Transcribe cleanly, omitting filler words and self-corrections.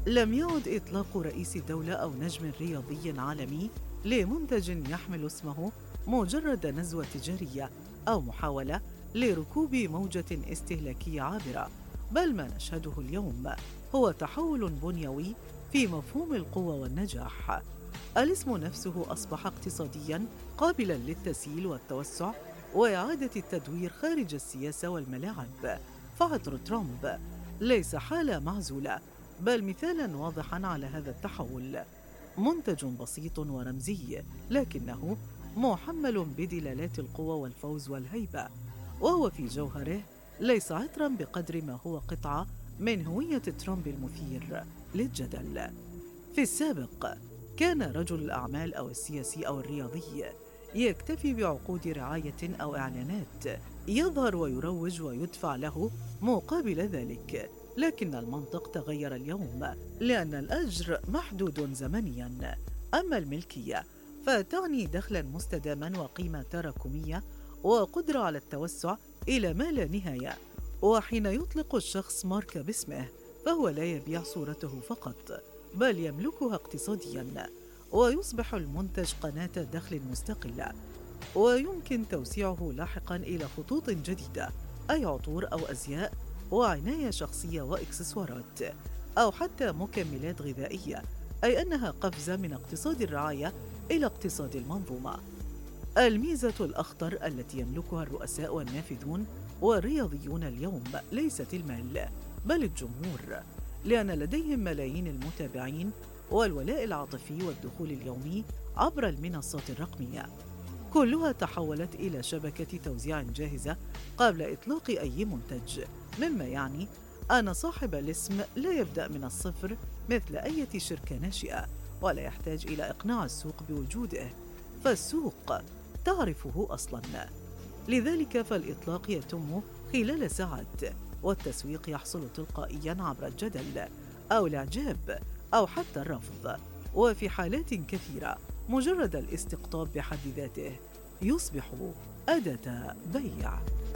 لم يعد إطلاق رئيس دولة أو نجم رياضي عالمي لمنتج يحمل اسمه مجرد نزوة تجارية أو محاولة لركوب موجة استهلاكية عابرة، بل ما نشهده اليوم هو تحول بنيوي في مفهوم القوة والنجاح. الاسم نفسه أصبح اقتصادياً قابلاً للتسييل والتوسع وإعادة التدوير خارج السياسة والملاعب. فعطر ترامب ليس حالة معزولة، بل مثالاً واضحاً على هذا التحول. منتج بسيط ورمزي، لكنه محمل بدلالات القوة والفوز والهيبة، وهو في جوهره ليس عطراً بقدر ما هو قطعة من هوية ترامب المثير للجدل. في السابق كان رجل الأعمال أو السياسي أو الرياضي يكتفي بعقود رعاية أو إعلانات يظهر ويروج ويدفع له مقابل ذلك، لكن المنطق تغير اليوم لأن الأجر محدود زمنياً. أما الملكية فتعني دخلاً مستداماً وقيمة تراكمية وقدرة على التوسع إلى ما لا نهاية. وحين يطلق الشخص ماركة باسمه فهو لا يبيع صورته فقط، بل يملكها اقتصادياً، ويصبح المنتج قناة دخل مستقلة، ويمكن توسيعه لاحقاً إلى خطوط جديدة، أي عطور أو أزياء وعناية شخصية وإكسسوارات، أو حتى مكملات غذائية، أي أنها قفزة من اقتصاد الرعاية إلى اقتصاد المنظومة. الميزة الأخطر التي يملكها الرؤساء والنافذون والرياضيون اليوم ليست المال، بل الجمهور، لأن لديهم ملايين المتابعين والولاء العاطفي والدخول اليومي عبر المنصات الرقمية. كلها تحولت إلى شبكة توزيع جاهزة قبل إطلاق أي منتج، مما يعني أن صاحب الاسم لا يبدأ من الصفر مثل أي شركة ناشئة، ولا يحتاج إلى إقناع السوق بوجوده، فالسوق تعرفه أصلاً. لذلك فالإطلاق يتم خلال ساعات، والتسويق يحصل تلقائياً عبر الجدل أو الإعجاب أو حتى الرفض. وفي حالات كثيرة مجرد الاستقطاب بحد ذاته يصبح أداة بيع.